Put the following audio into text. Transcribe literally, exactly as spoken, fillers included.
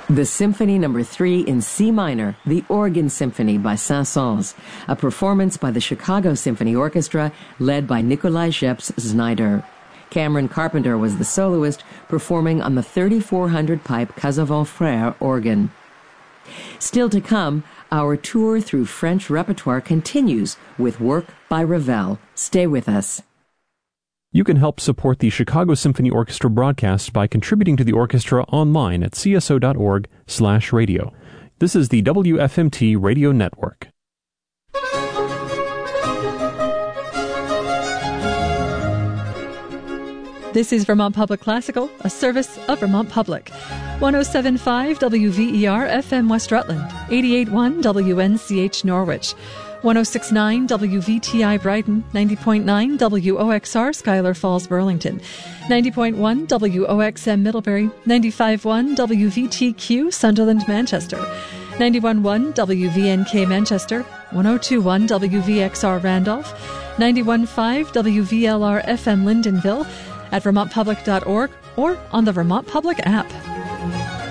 The Symphony Number three in C minor, the Organ Symphony by Saint-Saëns, a performance by the Chicago Symphony Orchestra led by Nikolai Jeps-Znaider. Cameron Carpenter was the soloist, performing on the thirty-four hundred pipe Casavant Frères organ. Still to come, our tour through French repertoire continues with work by Ravel. Stay with us. You can help support the Chicago Symphony Orchestra broadcast by contributing to the orchestra online at c s o dot org slash radio. This is the W F M T Radio Network. This is Vermont Public Classical, a service of Vermont Public. one oh seven point five W V E R F M West Rutland, eighty-eight point one W N C H Norwich, one oh six point nine W V T I Brighton, ninety point nine W O X R Schuyler Falls Burlington, ninety point one W O X M Middlebury, ninety-five point one W V T Q Sunderland Manchester, ninety-one point one W V N K Manchester, one oh two point one W V X R Randolph, ninety-one point five W V L R F M Lyndonville, at vermont public dot org or on the Vermont Public app.